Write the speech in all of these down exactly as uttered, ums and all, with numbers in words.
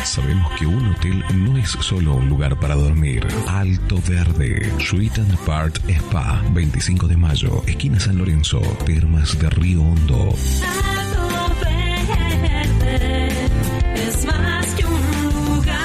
Sabemos que un hotel no es solo un lugar para dormir. Alto Verde, Suite and Part Spa, veinticinco de mayo, esquina San Lorenzo, Termas de Río Hondo. Alto Verde es más que un lugar.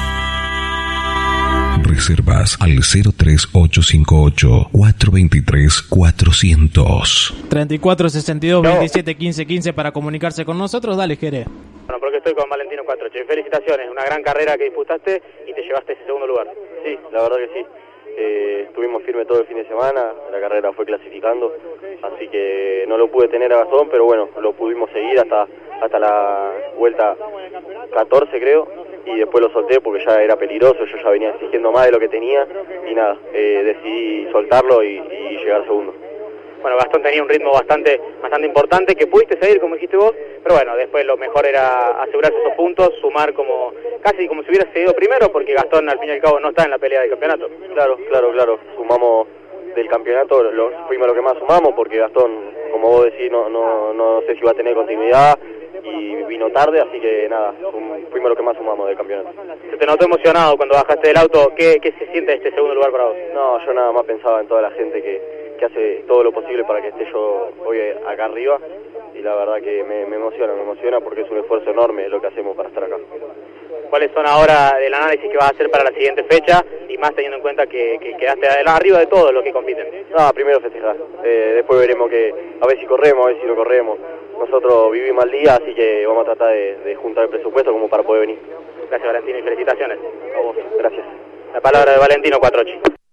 Reservas al cero tres ocho cinco ocho, cuatro dos tres, cuatrocientos. treinta y cuatro sesenta y dos veintisiete quince quince para comunicarse con nosotros. Dale, Jere. Bueno, porque estoy con Valentino Cuatrochi. Felicitaciones, una gran carrera que disputaste y te llevaste ese segundo lugar. Sí, la verdad que sí. Eh, estuvimos firmes todo el fin de semana, la carrera fue clasificando, así que no lo pude tener a Gastón, pero bueno, lo pudimos seguir hasta hasta la vuelta catorce creo, y después lo solté porque ya era peligroso, yo ya venía exigiendo más de lo que tenía, y nada, eh, decidí soltarlo y, y llegar segundo. Bueno, Gastón tenía un ritmo bastante bastante importante que pudiste seguir, como dijiste vos, pero bueno, después lo mejor era asegurarse esos puntos, sumar como casi como si hubiera seguido primero, porque Gastón al fin y al cabo no está en la pelea del campeonato. Claro, claro, claro, sumamos del campeonato, lo, fuimos lo que más sumamos, porque Gastón, como vos decís, no, no, no sé si va a tener continuidad, y vino tarde, así que nada, fuimos lo que más sumamos del campeonato. Se te notó emocionado cuando bajaste del auto, ¿qué, qué se siente este segundo lugar para vos? No, yo nada más pensaba en toda la gente que que hace todo lo posible para que esté yo hoy acá arriba, y la verdad que me, me emociona, me emociona porque es un esfuerzo enorme lo que hacemos para estar acá. ¿Cuáles son ahora del análisis que vas a hacer para la siguiente fecha, y más teniendo en cuenta que, que quedaste arriba de todos los que compiten? No, primero festejar, eh, después veremos que a ver si corremos, a ver si no corremos. Nosotros vivimos al día, así que vamos a tratar de, de juntar el presupuesto como para poder venir. Gracias, Valentino, y felicitaciones. A vos, gracias. La palabra de Valentino Cuatrochi.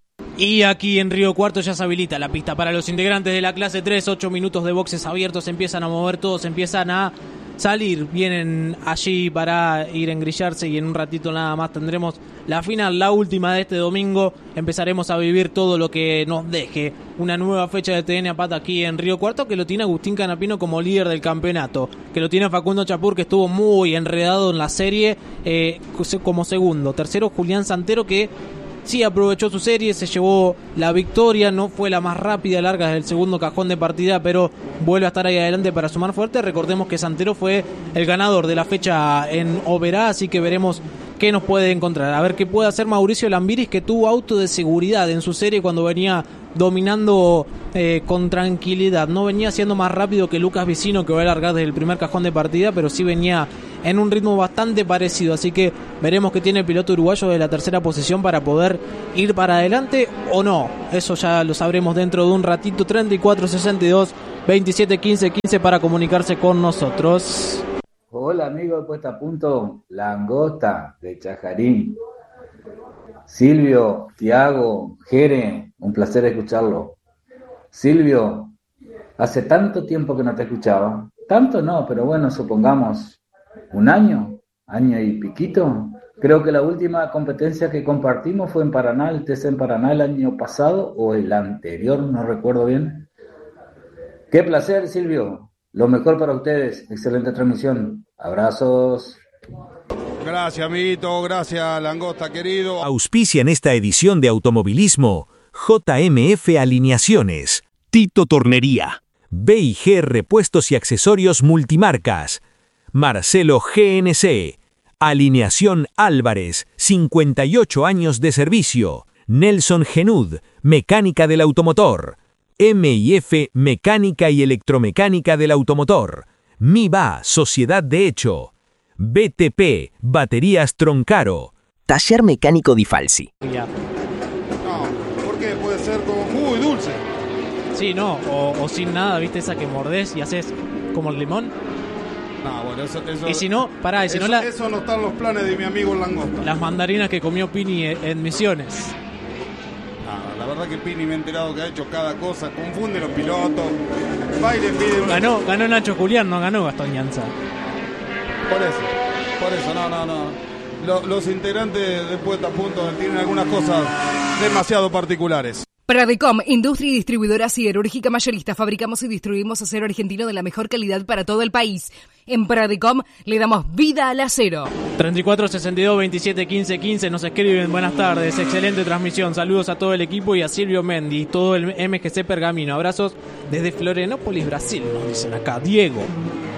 Y aquí en Río Cuarto ya se habilita la pista para los integrantes de la clase tres, ocho minutos de boxes abiertos, empiezan a mover todos, empiezan a salir, vienen allí para ir a engrillarse, y en un ratito nada más tendremos la final, la última de este domingo. Empezaremos a vivir todo lo que nos deje una nueva fecha de T N A Pata aquí en Río Cuarto, que lo tiene Agustín Canapino como líder del campeonato, que lo tiene Facundo Chapur, que estuvo muy enredado en la serie, eh, como segundo. Tercero, Julián Santero, que sí aprovechó su serie, se llevó la victoria, no fue la más rápida, larga del segundo cajón de partida, pero vuelve a estar ahí adelante para sumar fuerte. Recordemos que Santero fue el ganador de la fecha en Oberá, así que veremos qué nos puede encontrar. A ver qué puede hacer Mauricio Lambiris, que tuvo auto de seguridad en su serie cuando venía dominando eh, con tranquilidad. No venía siendo más rápido que Lucas Vicino, que va a largar desde el primer cajón de partida, pero sí venía en un ritmo bastante parecido, así que veremos qué tiene el piloto uruguayo de la tercera posición para poder ir para adelante o no. Eso ya lo sabremos dentro de un ratito. Treinta y cuatro sesenta y dos veintisiete quince quince para comunicarse con nosotros. Hola amigo de Puesta a Punto, Langosta de Chajarín. Silvio, Tiago, Jere, un placer escucharlo. Silvio, hace tanto tiempo que no te escuchaba. Tanto no, pero bueno, supongamos un año, año y piquito. Creo que la última competencia que compartimos fue en Paraná, el T C en Paraná el año pasado o el anterior, no recuerdo bien. Qué placer, Silvio. Lo mejor para ustedes. Excelente transmisión. Abrazos. Gracias, amiguito. Gracias, Langosta, querido. Auspicia en esta edición de Automovilismo J M F Alineaciones, Tito Tornería, B y G Repuestos y Accesorios Multimarcas, Marcelo G N C, Alineación Álvarez, cincuenta y ocho años de servicio, Nelson Genud, Mecánica del Automotor, M y F Mecánica y Electromecánica del Automotor, MIBA Sociedad de Hecho, B T P Baterías Troncaro, Taller Mecánico Di Falsi. No, porque puede ser como muy dulce. Sí, no, o, o sin nada, ¿viste? Esa que mordés y haces como el limón. No, bueno, eso, eso, y si no, pará, y si eso, no la, eso no está en los planes de mi amigo Langosta. Las mandarinas que comió Pini en Misiones. Ah, la verdad que Pini me he enterado que ha hecho cada cosa, confunde los pilotos, va y le pide una... Ganó, ganó Nacho Julián, no ganó Gastón Llanza. Por eso, por eso, no, no, no. Los, los integrantes de Puesta a Punto tienen algunas cosas demasiado particulares. Pradecom, industria y distribuidora siderúrgica mayorista. Fabricamos y distribuimos acero argentino de la mejor calidad para todo el país. En Pradecom le damos vida al acero. treinta y cuatro sesenta y dos veintisiete quince quince nos escriben. Buenas tardes, excelente transmisión. Saludos a todo el equipo y a Silvio Mendy y todo el M G C Pergamino. Abrazos desde Florianópolis, Brasil, nos dicen acá. Diego.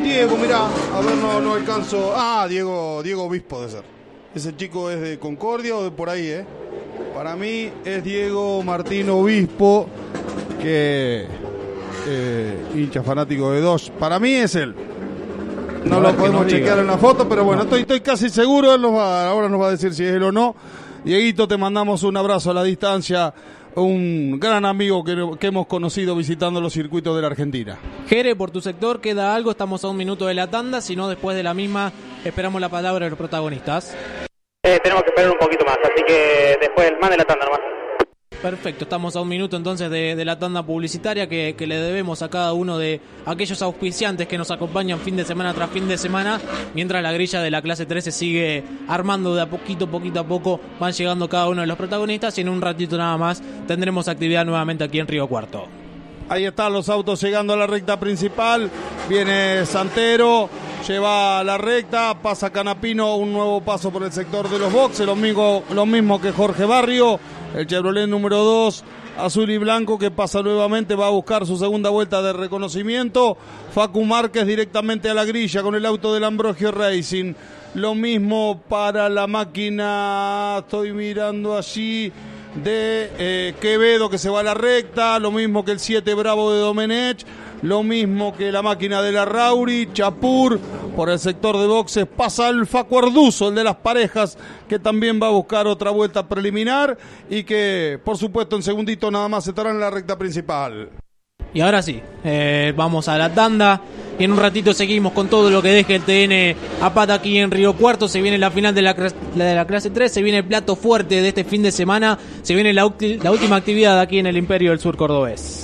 Diego, mirá, a ver, no, no alcanzo. Ah, Diego, Diego Obispo debe ser. Ese chico es de Concordia o de por ahí, ¿eh? Para mí es Diego Martín Obispo, que eh, hincha fanático de Dodge. Para mí es él. No, no lo podemos no chequear en la foto, pero bueno, no. estoy, estoy casi seguro. Él nos va, ahora nos va a decir si es él o no. Dieguito, te mandamos un abrazo a la distancia. Un gran amigo que, que hemos conocido visitando los circuitos de la Argentina. Jere, por tu sector queda algo, estamos a un minuto de la tanda, si no después de la misma esperamos la palabra de los protagonistas. Eh, tenemos que esperar un poquito más, así que después más de la tanda nomás. Perfecto, estamos a un minuto entonces de, de la tanda publicitaria que, que le debemos a cada uno de aquellos auspiciantes que nos acompañan fin de semana tras fin de semana, mientras la grilla de la clase tres se sigue armando de a poquito, poquito a poco, van llegando cada uno de los protagonistas y en un ratito nada más tendremos actividad nuevamente aquí en Río Cuarto. Ahí están los autos llegando a la recta principal, viene Santero, lleva la recta, pasa Canapino, un nuevo paso por el sector de los boxes, lo mismo, lo mismo que Jorge Barrio. El Chevrolet número dos, azul y blanco, que pasa nuevamente, va a buscar su segunda vuelta de reconocimiento. Facu Márquez directamente a la grilla con el auto del Ambrogio Racing. Lo mismo para la máquina, estoy mirando allí, de eh, Quevedo, que se va a la recta. Lo mismo que el siete Bravo de Domenech. Lo mismo que la máquina de la Rauri, Chapur, por el sector de boxes pasa el Facu Arduzo, el de las parejas, que también va a buscar otra vuelta preliminar y que, por supuesto, en segundito nada más estará en la recta principal. Y ahora sí, eh, vamos a la tanda y en un ratito seguimos con todo lo que deje el T N a pata aquí en Río Cuarto. Se viene la final de la, de la clase tres, se viene el plato fuerte de este fin de semana, se viene la, la última actividad aquí en el Imperio del Sur cordobés.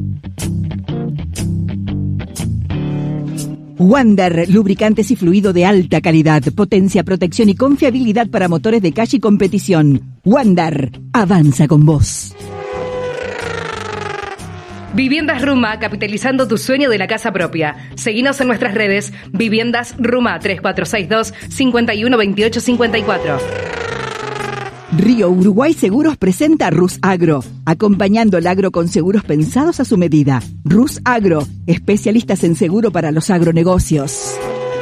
Wander, lubricantes y fluido de alta calidad, potencia, protección y confiabilidad para motores de calle y competición. Wander, avanza con vos. Viviendas Ruma, capitalizando tu sueño de la casa propia. Seguinos en nuestras redes, Viviendas Ruma, tres cuatro seis dos, cinco uno dos ocho cinco cuatro. Río Uruguay Seguros presenta Rus Agro, acompañando el agro con seguros pensados a su medida. Rus Agro, especialistas en seguro para los agronegocios.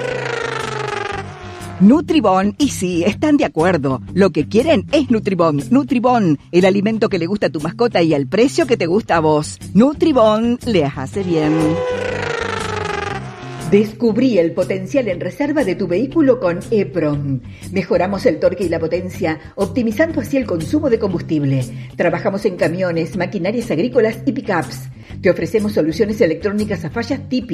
Nutribón, y sí, están de acuerdo. Lo que quieren es Nutribón. Nutribón, el alimento que le gusta a tu mascota y al precio que te gusta a vos. Nutribón, les hace bien. Descubrí el potencial en reserva de tu vehículo con EPROM. Mejoramos el torque y la potencia, optimizando así el consumo de combustible. Trabajamos en camiones, maquinarias agrícolas y pickups. Te ofrecemos soluciones electrónicas a fallas típicas.